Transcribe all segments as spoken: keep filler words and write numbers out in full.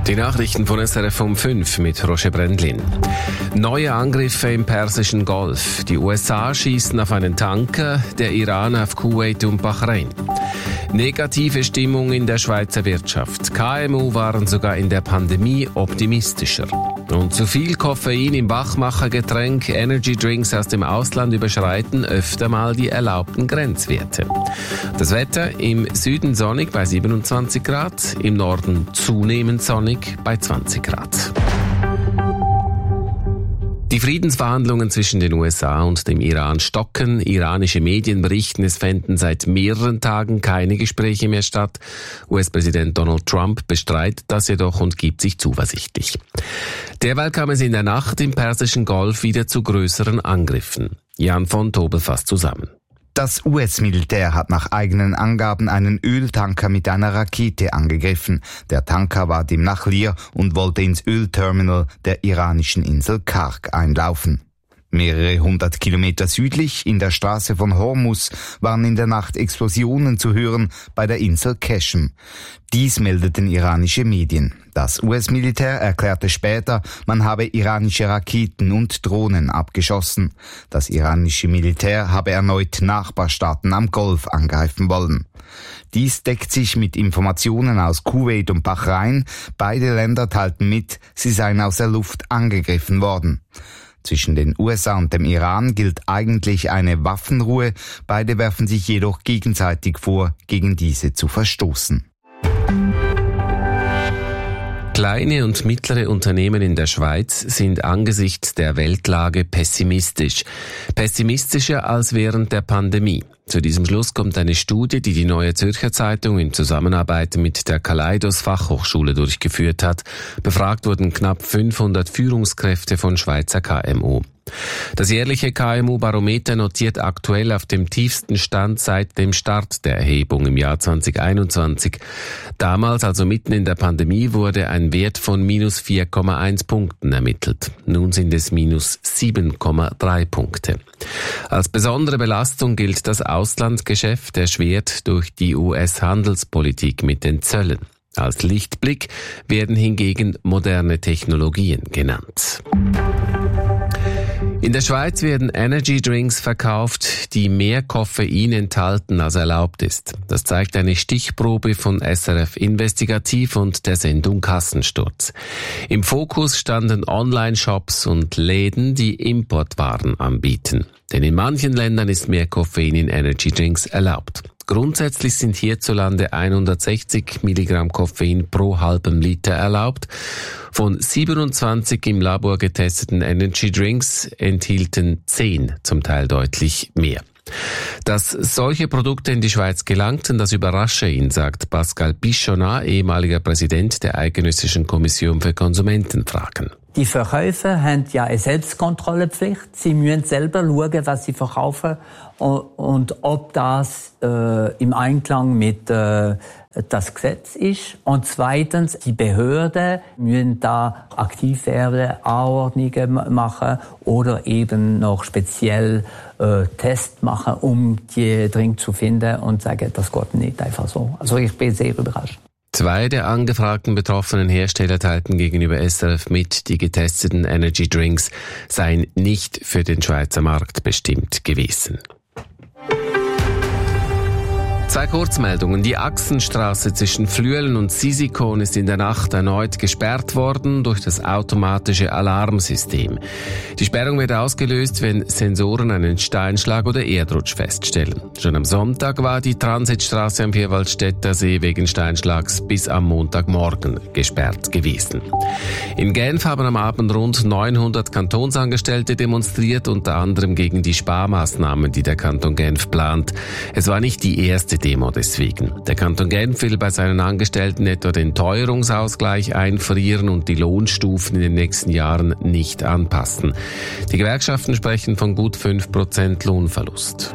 Die Nachrichten von S R F um fünf mit Roger Brendlin. Neue Angriffe im Persischen Golf. Die U S A schießen auf einen Tanker, der Iran auf Kuwait und Bahrain. Negative Stimmung in der Schweizer Wirtschaft. K M U waren sogar in der Pandemie optimistischer. Und zu viel Koffein im Wachmachergetränk, Energy Drinks aus dem Ausland überschreiten öfter mal die erlaubten Grenzwerte. Das Wetter im Süden sonnig bei siebenundzwanzig Grad, im Norden zunehmend sonnig bei zwanzig Grad. Die Friedensverhandlungen zwischen den U S A und dem Iran stocken. Iranische Medien berichten, es fänden seit mehreren Tagen keine Gespräche mehr statt. U S-Präsident Donald Trump bestreitet das jedoch und gibt sich zuversichtlich. Derweil kam es in der Nacht im Persischen Golf wieder zu größeren Angriffen. Jan von Tobel fasst zusammen. Das U S-Militär hat nach eigenen Angaben einen Öltanker mit einer Rakete angegriffen. Der Tanker war demnach leer und wollte ins Ölterminal der iranischen Insel Karg einlaufen. Mehrere hundert Kilometer südlich, in der Straße von Hormuz, waren in der Nacht Explosionen zu hören bei der Insel Qeshm. Dies meldeten iranische Medien. Das U S-Militär erklärte später, man habe iranische Raketen und Drohnen abgeschossen. Das iranische Militär habe erneut Nachbarstaaten am Golf angreifen wollen. Dies deckt sich mit Informationen aus Kuwait und Bahrain. Beide Länder teilten mit, sie seien aus der Luft angegriffen worden. Zwischen den U S A und dem Iran gilt eigentlich eine Waffenruhe. Beide werfen sich jedoch gegenseitig vor, gegen diese zu verstoßen. Kleine und mittlere Unternehmen in der Schweiz sind angesichts der Weltlage pessimistisch. Pessimistischer als während der Pandemie. Zu diesem Schluss kommt eine Studie, die die Neue Zürcher Zeitung in Zusammenarbeit mit der Kaleidos Fachhochschule durchgeführt hat. Befragt wurden knapp fünfhundert Führungskräfte von Schweizer K M U. Das jährliche K M U-Barometer notiert aktuell auf dem tiefsten Stand seit dem Start der Erhebung im Jahr zwanzig einundzwanzig. Damals, also mitten in der Pandemie, wurde ein Wert von minus vier Komma eins Punkten ermittelt. Nun sind es minus sieben Komma drei Punkte. Als besondere Belastung gilt das Auslandsgeschäft, erschwert durch die U S-Handelspolitik mit den Zöllen. Als Lichtblick werden hingegen moderne Technologien genannt. In der Schweiz werden Energy Drinks verkauft, die mehr Koffein enthalten, als erlaubt ist. Das zeigt eine Stichprobe von S R F Investigativ und der Sendung Kassensturz. Im Fokus standen Online-Shops und Läden, die Importwaren anbieten. Denn in manchen Ländern ist mehr Koffein in Energy Drinks erlaubt. Grundsätzlich sind hierzulande hundertsechzig Milligramm Koffein pro halbem Liter erlaubt. Von siebenundzwanzig im Labor getesteten Energy Drinks enthielten zehn zum Teil deutlich mehr. Dass solche Produkte in die Schweiz gelangten, das überrasche ihn, sagt Pascal Pichonat, ehemaliger Präsident der Eidgenössischen Kommission für Konsumentenfragen. Die Verkäufer haben ja eine Selbstkontrollepflicht. Sie müssen selber schauen, was sie verkaufen und, und ob das äh, im Einklang mit äh, das Gesetz ist. Und zweitens, die Behörden müssen da aktiv werden, Anordnungen machen oder eben noch speziell äh, Tests machen, um die Drink zu finden und sagen, das geht nicht einfach so. Also ich bin sehr überrascht. Zwei der angefragten betroffenen Hersteller teilten gegenüber S R F mit, die getesteten Energy Drinks seien nicht für den Schweizer Markt bestimmt gewesen. Zwei Kurzmeldungen. Die Achsenstraße zwischen Flüelen und Sisikon ist in der Nacht erneut gesperrt worden durch das automatische Alarmsystem. Die Sperrung wird ausgelöst, wenn Sensoren einen Steinschlag oder Erdrutsch feststellen. Schon am Sonntag war die Transitstraße am Vierwaldstätter See wegen Steinschlags bis am Montagmorgen gesperrt gewesen. In Genf haben am Abend rund neunhundert Kantonsangestellte demonstriert, unter anderem gegen die Sparmaßnahmen, die der Kanton Genf plant. Es war nicht die erste Demo deswegen. Der Kanton Genf will bei seinen Angestellten etwa den Teuerungsausgleich einfrieren und die Lohnstufen in den nächsten Jahren nicht anpassen. Die Gewerkschaften sprechen von gut fünf Prozent Lohnverlust.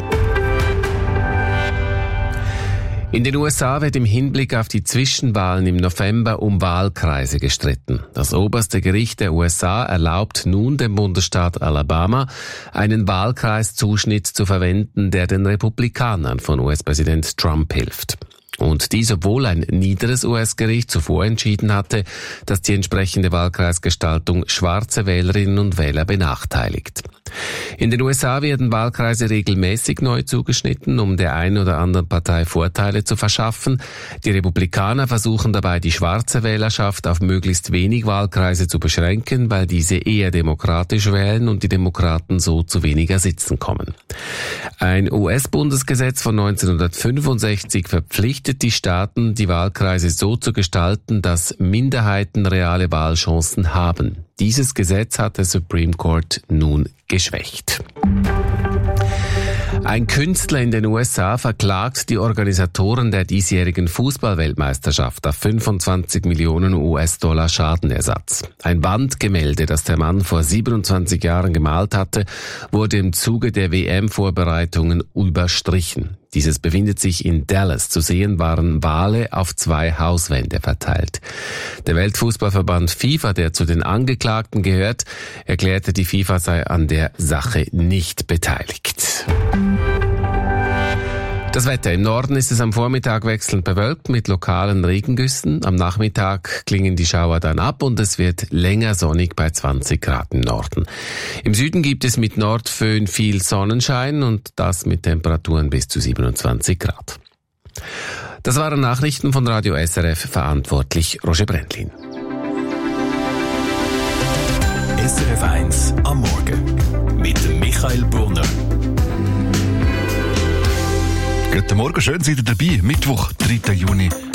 In den U S A wird im Hinblick auf die Zwischenwahlen im November um Wahlkreise gestritten. Das oberste Gericht der U S A erlaubt nun dem Bundesstaat Alabama, einen Wahlkreiszuschnitt zu verwenden, der den Republikanern von U S-Präsident Trump hilft. Und dies, obwohl ein niederes U S-Gericht zuvor entschieden hatte, dass die entsprechende Wahlkreisgestaltung schwarze Wählerinnen und Wähler benachteiligt. In den U S A werden Wahlkreise regelmäßig neu zugeschnitten, um der einen oder anderen Partei Vorteile zu verschaffen. Die Republikaner versuchen dabei, die schwarze Wählerschaft auf möglichst wenig Wahlkreise zu beschränken, weil diese eher demokratisch wählen und die Demokraten so zu weniger Sitzen kommen. Ein U S-Bundesgesetz von neunzehnhundertfünfundsechzig verpflichtet die Staaten, die Wahlkreise so zu gestalten, dass Minderheiten reale Wahlchancen haben. Dieses Gesetz hat der Supreme Court nun geschwächt. Ein Künstler in den U S A verklagt die Organisatoren der diesjährigen Fußballweltmeisterschaft auf fünfundzwanzig Millionen U S-Dollar Schadenersatz. Ein Wandgemälde, das der Mann vor siebenundzwanzig Jahren gemalt hatte, wurde im Zuge der W M-Vorbereitungen überstrichen. Dieses befindet sich in Dallas. Zu sehen waren Wale auf zwei Hauswände verteilt. Der Weltfußballverband FIFA, der zu den Angeklagten gehört, erklärte, die FIFA sei an der Sache nicht beteiligt. Das Wetter. Im Norden ist es am Vormittag wechselnd bewölkt mit lokalen Regengüssen. Am Nachmittag klingen die Schauer dann ab und es wird länger sonnig bei zwanzig Grad im Norden. Im Süden gibt es mit Nordföhn viel Sonnenschein und das mit Temperaturen bis zu siebenundzwanzig Grad. Das waren Nachrichten von Radio S R F, verantwortlich Roger Brändlin. S R F eins am Morgen mit Michael Brunner. Guten Morgen, schön seid ihr dabei. Mittwoch, dritter Juni.